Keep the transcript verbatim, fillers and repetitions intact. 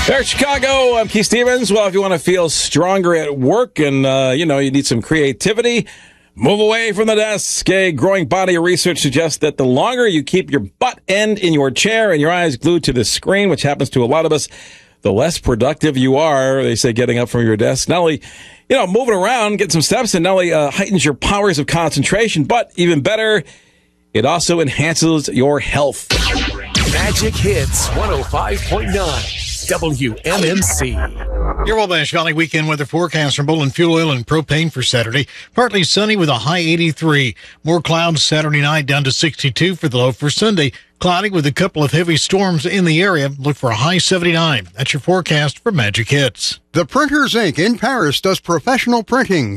There's Chicago. I'm Keith Stevens. Well, if you want to feel stronger at work and, uh, you know, you need some creativity, move away from the desk. A growing body of research suggests that the longer you keep your butt end in your chair and your eyes glued to the screen, which happens to a lot of us, the less productive you are. They say getting up from your desk, not only, you know, moving around, getting some steps in, not only uh, heightens your powers of concentration, but even better, it also enhances your health. Magic Hits one oh five point nine W M M C. Your Wabash Valley weekend weather forecast from Bolin Fuel Oil and Propane for Saturday. Partly sunny with a high eighty-three. More clouds Saturday night down to sixty-two for the low for Sunday. Cloudy with a couple of heavy storms in the area. Look for a high seventy-nine. That's your forecast for Magic Hits. The Printers Incorporated in Paris does professional printing.